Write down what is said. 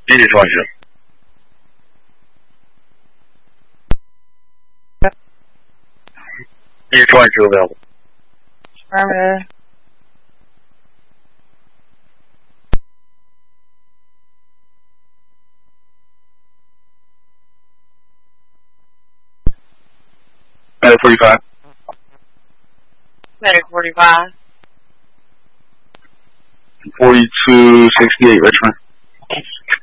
Unit 22. Unit 22 available. Affirmative. Medic 45. Medic 45. 4268 Richmond.